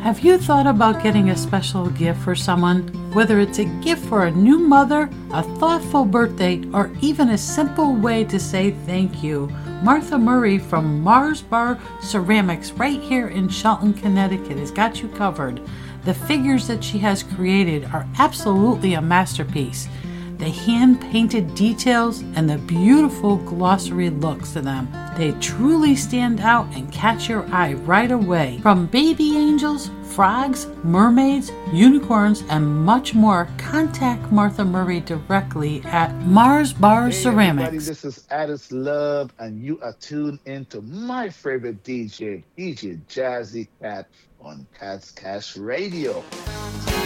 Have you thought about getting a special gift for someone? Whether it's a gift for a new mother, a thoughtful birthday, or even a simple way to say thank you, Martha Murray from Mars Bar Ceramics right here in Shelton, Connecticut has got you covered. The figures that she has created are absolutely a masterpiece. The hand-painted details and the beautiful glossary looks to them. They truly stand out and catch your eye right away. From baby angels, frogs, mermaids, unicorns, and much more, contact Martha Murray directly at Mars Bar Ceramics. Everybody, this is Addis Love, and you are tuned into my favorite DJ, DJ Jazzy Cat on Cat's Cash Radio.